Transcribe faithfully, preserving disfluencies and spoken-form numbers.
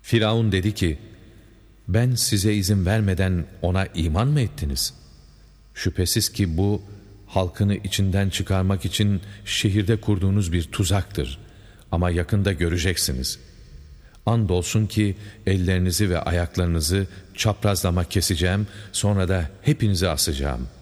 Firavun dedi ki, ben size izin vermeden ona iman mı ettiniz? Şüphesiz ki bu, halkını içinden çıkarmak için şehirde kurduğunuz bir tuzaktır. Ama yakında göreceksiniz. Andolsun ki ellerinizi ve ayaklarınızı çaprazlama keseceğim, sonra da hepinizi asacağım.